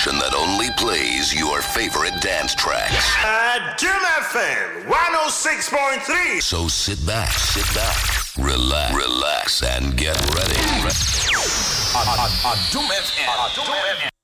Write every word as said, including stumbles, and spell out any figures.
station that only plays your favorite dance tracks. Uh, Doom F M one oh six point three. So sit back, sit back, relax, relax, and get ready. A, a, a Doom F M.